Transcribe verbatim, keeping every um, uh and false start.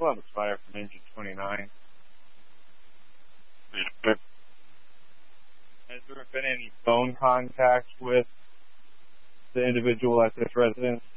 Columbus Fire from Engine twenty-nine. Has there been any phone contact with the individual at this residence?